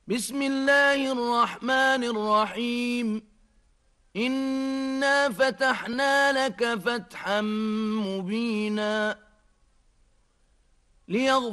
بسم الله الرحمن الرحيم. إنا فتحنا لك فتحا مبينا